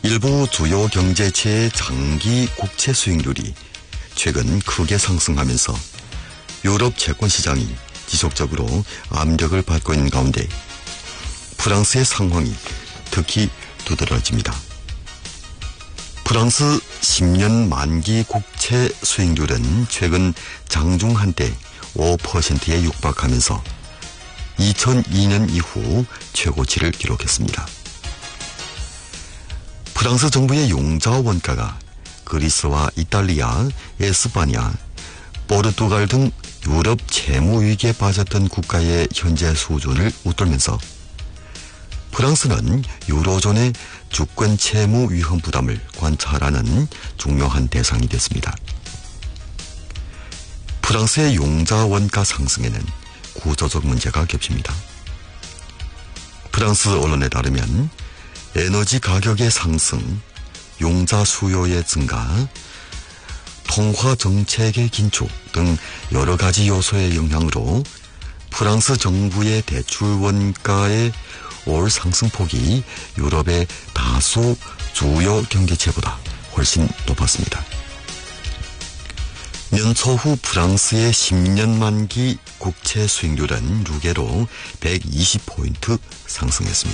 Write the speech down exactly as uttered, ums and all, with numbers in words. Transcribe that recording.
일부 주요 경제체의 장기 국채 수익률이 최근 크게 상승하면서 유럽 채권 시장이 지속적으로 압력을 받고 있는 가운데 프랑스의 상황이 특히 두드러집니다. 프랑스 십 년 만기 국채 수익률은 최근 장중 한때 오 퍼센트에 육박하면서 이천이 년 이후 최고치를 기록했습니다. 프랑스 정부의 용자 원가가 그리스와 이탈리아, 에스파냐, 포르투갈 등 유럽 채무 위기에 빠졌던 국가의 현재 수준을 웃돌면서 프랑스는 유로존의 주권 채무 위험 부담을 관찰하는 중요한 대상이 됐습니다. 프랑스의 용자 원가 상승에는 구조적 문제가 겹칩니다. 프랑스 언론에 따르면 에너지 가격의 상승, 용자 수요의 증가, 통화 정책의 긴축 등 여러 가지 요소의 영향으로 프랑스 정부의 대출 원가의 올 상승폭이 유럽의 다수 주요 경제체보다 훨씬 높았습니다. 연초 후 프랑스의 십 년 만기 국채 수익률은 루게로 백이십 포인트 상승했습니다.